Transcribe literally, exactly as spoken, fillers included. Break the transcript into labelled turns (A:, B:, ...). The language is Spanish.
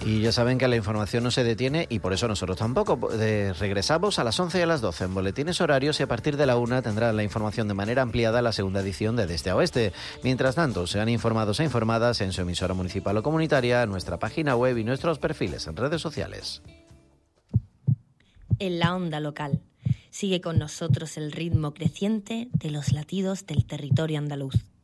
A: Y ya saben que la información no se detiene y por eso nosotros tampoco. Eh, regresamos a las once y a las doce en boletines horarios y a partir de la una tendrán la información de manera ampliada la segunda edición de De Este a Oeste. Mientras tanto, sean informados e informadas en su emisora municipal o comunitaria, nuestra página web y nuestros perfiles en redes sociales.
B: En la onda local. Sigue con nosotros el ritmo creciente de los latidos del territorio andaluz.